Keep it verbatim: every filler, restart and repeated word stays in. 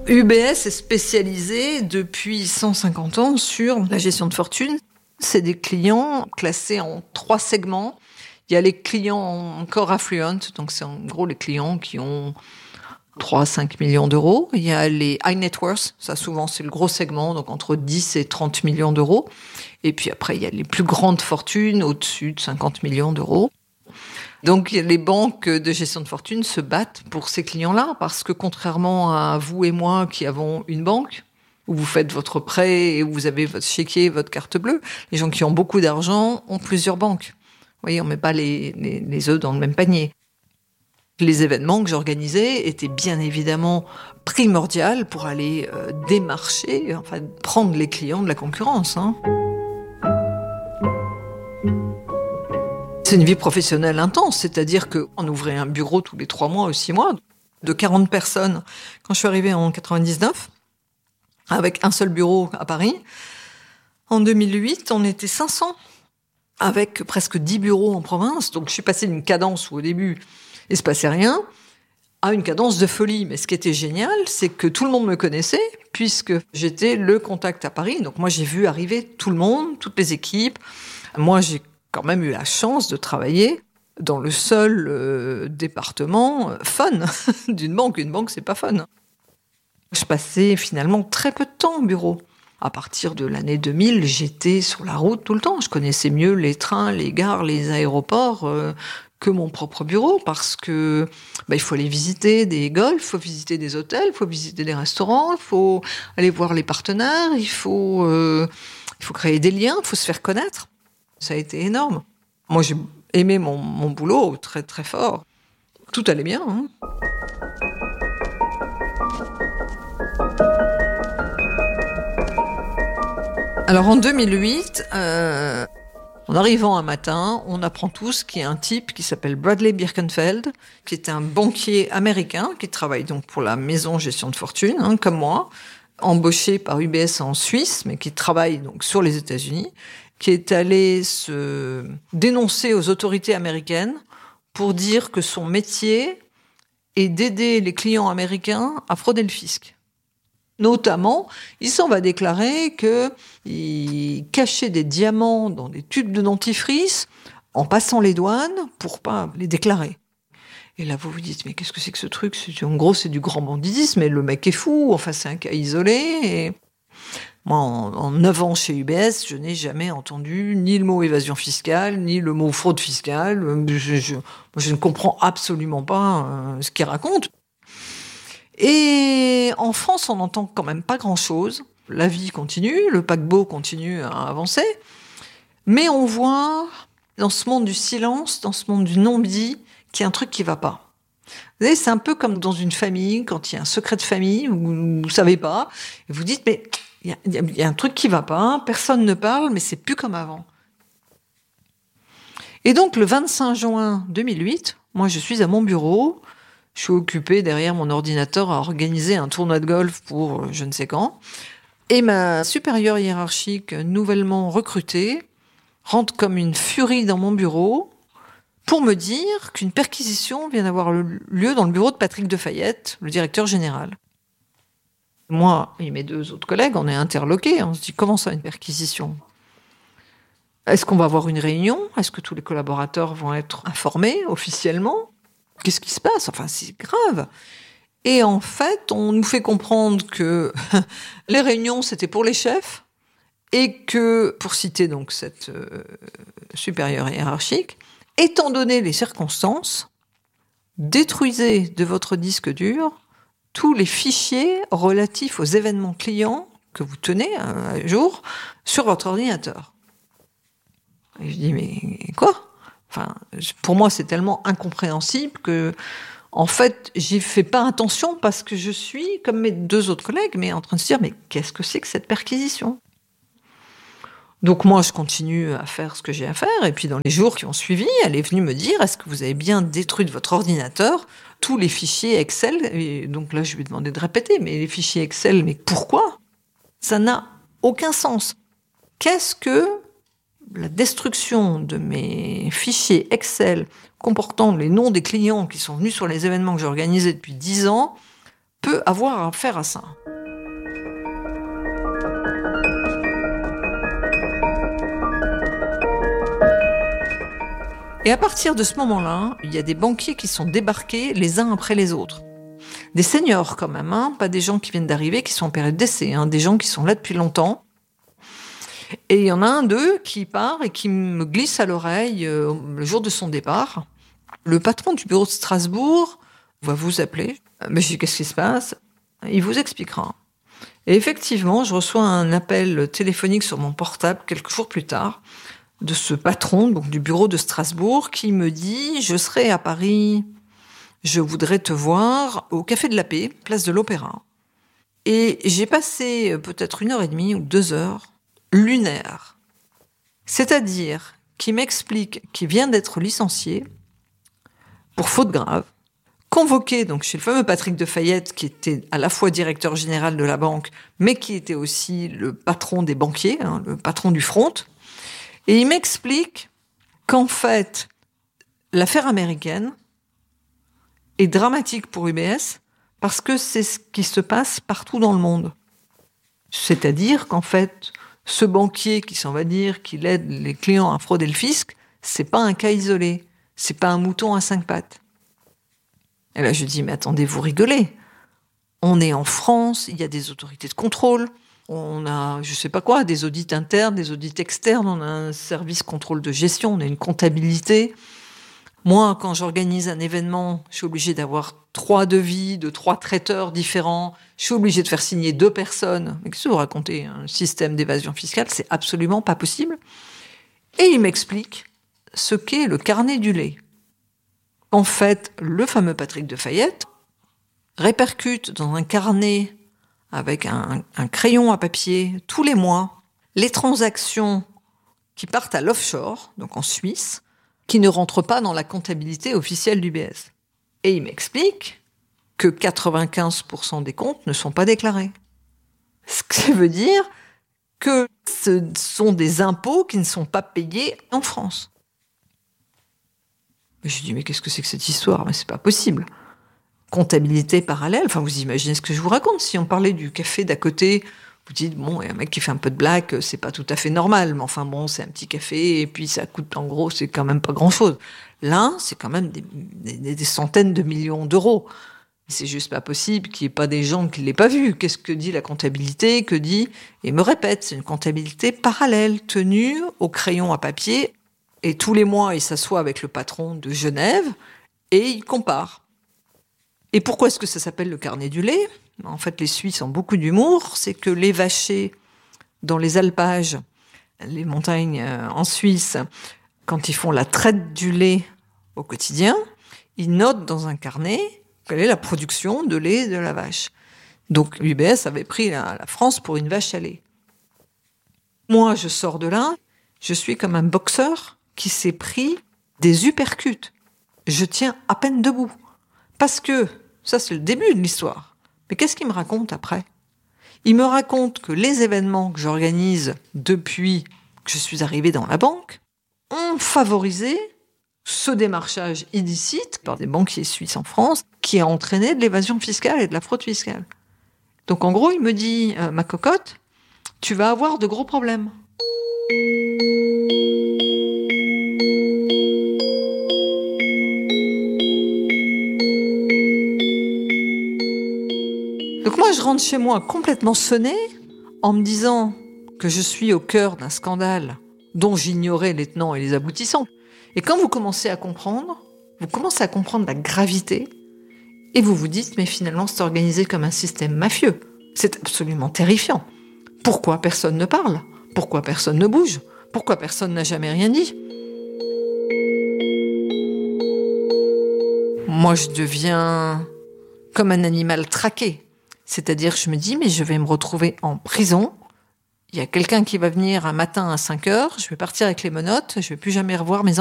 U B S est spécialisé depuis cent cinquante ans sur la gestion de fortune. C'est des clients classés en trois segments. Il y a les clients encore affluents, donc c'est en gros les clients qui ont trois à cinq millions d'euros. Il y a les high net worth, ça souvent c'est le gros segment, donc entre dix et trente millions d'euros. Et puis après, il y a les plus grandes fortunes, au-dessus de cinquante millions d'euros. Donc les banques de gestion de fortune se battent pour ces clients-là, parce que contrairement à vous et moi qui avons une banque, où vous faites votre prêt et où vous avez votre chéquier, votre carte bleue, les gens qui ont beaucoup d'argent ont plusieurs banques. Vous voyez, on ne met pas les, les, les œufs dans le même panier. Les événements que j'organisais étaient bien évidemment primordiaux pour aller euh, démarcher, enfin prendre les clients de la concurrence. Hein. C'est une vie professionnelle intense, c'est-à-dire qu'on ouvrait un bureau tous les trois mois ou six mois, de quarante personnes. Quand je suis arrivée en quatre-vingt-dix-neuf, avec un seul bureau à Paris, en deux mille huit, on était cinq cents. Avec presque dix bureaux en province. Donc, je suis passée d'une cadence où, au début, il ne se passait rien, à une cadence de folie. Mais ce qui était génial, c'est que tout le monde me connaissait, puisque j'étais le contact à Paris. Donc, moi, j'ai vu arriver tout le monde, toutes les équipes. Moi, j'ai quand même eu la chance de travailler dans le seul euh, département fun d'une banque. Une banque, c'est pas fun. Je passais finalement très peu de temps au bureau. À partir de l'année deux mille, j'étais sur la route tout le temps. Je connaissais mieux les trains, les gares, les aéroports euh, que mon propre bureau, parce que bah, il faut aller visiter des golfs, il faut visiter des hôtels, il faut visiter des restaurants, il faut aller voir les partenaires, il faut, euh, il faut créer des liens, il faut se faire connaître. Ça a été énorme. Moi, j'ai aimé mon, mon boulot très très fort. Tout allait bien. Hein. Alors en deux mille huit, euh, en arrivant un matin, on apprend tous qu'il y a un type qui s'appelle Bradley Birkenfeld, qui est un banquier américain, qui travaille donc pour la maison gestion de fortune, hein, comme moi, embauché par U B S en Suisse, mais qui travaille donc sur les États-Unis, qui est allé se dénoncer aux autorités américaines pour dire que son métier est d'aider les clients américains à frauder le fisc. Notamment, il s'en va déclarer qu'il cachait des diamants dans des tubes de dentifrice en passant les douanes pour pas les déclarer. Et là, vous vous dites, mais qu'est-ce que c'est que ce truc ? C'est, en gros, c'est du grand banditisme, et le mec est fou, enfin, c'est un cas isolé. Et moi, en, en neuf ans chez U B S, je n'ai jamais entendu ni le mot évasion fiscale, ni le mot fraude fiscale. Je, je, je ne comprends absolument pas euh, ce qu'il raconte. Et en France, on n'entend quand même pas grand-chose. La vie continue, le paquebot continue à avancer. Mais on voit, dans ce monde du silence, dans ce monde du non-dit, qu'il y a un truc qui ne va pas. Vous savez, c'est un peu comme dans une famille, quand il y a un secret de famille, vous ne savez pas, et vous dites, mais il y, y, y a un truc qui ne va pas, personne ne parle, mais c'est plus comme avant. Et donc, le vingt-cinq juin deux mille huit, moi, je suis à mon bureau. Je suis occupée derrière mon ordinateur à organiser un tournoi de golf pour je ne sais quand. Et ma supérieure hiérarchique, nouvellement recrutée, rentre comme une furie dans mon bureau pour me dire qu'une perquisition vient d'avoir lieu dans le bureau de Patrick Defayette, le directeur général. Moi et mes deux autres collègues, on est interloqués. On se dit, comment ça, une perquisition ? Est-ce qu'on va avoir une réunion ? Est-ce que tous les collaborateurs vont être informés officiellement ? Qu'est-ce qui se passe ? Enfin, c'est grave. Et en fait, on nous fait comprendre que les réunions, c'était pour les chefs, et que, pour citer donc cette euh, supérieure hiérarchique, étant donné les circonstances, détruisez de votre disque dur tous les fichiers relatifs aux événements clients que vous tenez un jour sur votre ordinateur. Et je dis, mais quoi ? Enfin, pour moi, c'est tellement incompréhensible que, en fait, j'y fais pas attention parce que je suis, comme mes deux autres collègues, mais en train de se dire, mais qu'est-ce que c'est que cette perquisition ? Donc moi, je continue à faire ce que j'ai à faire. Et puis, dans les jours qui ont suivi, elle est venue me dire, est-ce que vous avez bien détruit de votre ordinateur tous les fichiers Excel ? Et donc là, je lui ai demandé de répéter, mais les fichiers Excel, mais pourquoi ? Ça n'a aucun sens. Qu'est-ce que la destruction de mes fichiers Excel comportant les noms des clients qui sont venus sur les événements que j'ai organisés depuis dix ans peut avoir affaire à ça. Et à partir de ce moment-là, il y a des banquiers qui sont débarqués les uns après les autres. Des seniors quand même, hein, pas des gens qui viennent d'arriver, qui sont en période d'essai, hein, des gens qui sont là depuis longtemps. Et il y en a un d'eux qui part et qui me glisse à l'oreille euh, le jour de son départ. Le patron du bureau de Strasbourg va vous appeler. Mais je dis, qu'est-ce qui se passe ? Il vous expliquera. Et effectivement, je reçois un appel téléphonique sur mon portable quelques jours plus tard de ce patron donc du bureau de Strasbourg qui me dit « Je serai à Paris, je voudrais te voir au Café de la Paix, place de l'Opéra. » Et j'ai passé peut-être une heure et demie ou deux heures lunaires. C'est-à-dire qu'il m'explique qu'il vient d'être licencié pour faute grave, convoqué donc chez le fameux Patrick Defayette, qui était à la fois directeur général de la banque, mais qui était aussi le patron des banquiers, hein, le patron du front. Et il m'explique qu'en fait, l'affaire américaine est dramatique pour U B S parce que c'est ce qui se passe partout dans le monde. C'est-à-dire qu'en fait, ce banquier qui s'en va dire qu'il aide les clients à frauder le fisc, c'est pas un cas isolé, c'est pas un mouton à cinq pattes. Et là, je dis, mais attendez, vous rigolez. On est en France, il y a des autorités de contrôle, on a, je sais pas quoi, des audits internes, des audits externes, on a un service contrôle de gestion, on a une comptabilité. Moi, quand j'organise un événement, je suis obligée d'avoir trois devis de trois traiteurs différents. Je suis obligée de faire signer deux personnes. Mais qu'est-ce que vous racontez ? Un système d'évasion fiscale, c'est absolument pas possible. Et il m'explique ce qu'est le carnet du lait. En fait, le fameux Patrick Defayette répercute dans un carnet avec un, un crayon à papier tous les mois les transactions qui partent à l'offshore, donc en Suisse, qui ne rentrent pas dans la comptabilité officielle d'U B S. Et il m'explique que quatre-vingt-quinze pour cent des comptes ne sont pas déclarés. Ce qui veut dire que ce sont des impôts qui ne sont pas payés en France. Je lui dis, mais qu'est-ce que c'est que cette histoire ? Mais c'est pas possible. Comptabilité parallèle, enfin vous imaginez ce que je vous raconte. Si on parlait du café d'à côté, vous dites, bon, il y a un mec qui fait un peu de blague, c'est pas tout à fait normal, mais enfin bon, c'est un petit café, et puis ça coûte, en gros, c'est quand même pas grand-chose. Là, c'est quand même des, des, des centaines de millions d'euros. C'est juste pas possible qu'il n'y ait pas des gens qui ne l'aient pas vu. Qu'est-ce que dit la comptabilité ? Que dit ? Et me répète, c'est une comptabilité parallèle, tenue au crayon à papier, et tous les mois, il s'assoit avec le patron de Genève, et il compare. Et pourquoi est-ce que ça s'appelle le carnet du lait ? En fait, les Suisses ont beaucoup d'humour. C'est que les vachers, dans les alpages, les montagnes en Suisse, quand ils font la traite du lait au quotidien, ils notent dans un carnet quelle est la production de lait de la vache. Donc l'U B S avait pris la, la France pour une vache à lait. Moi, je sors de là, je suis comme un boxeur qui s'est pris des uppercuts. Je tiens à peine debout. Parce que, ça c'est le début de l'histoire. Mais qu'est-ce qu'il me raconte après ? Il me raconte que les événements que j'organise depuis que je suis arrivée dans la banque ont favorisé ce démarchage illicite par des banquiers suisses en France qui a entraîné de l'évasion fiscale et de la fraude fiscale. Donc en gros, il me dit, euh, ma cocotte, tu vas avoir de gros problèmes. Donc moi, je rentre chez moi complètement sonnée en me disant que je suis au cœur d'un scandale dont j'ignorais les tenants et les aboutissants. Et quand vous commencez à comprendre, vous commencez à comprendre la gravité et vous vous dites, mais finalement, c'est organisé comme un système mafieux. C'est absolument terrifiant. Pourquoi personne ne parle ? Pourquoi personne ne bouge ? Pourquoi personne n'a jamais rien dit ? Moi, je deviens comme un animal traqué. C'est-à-dire, je me dis, mais je vais me retrouver en prison. Il y a quelqu'un qui va venir un matin à cinq heures, je vais partir avec les menottes, je vais plus jamais revoir mes enfants.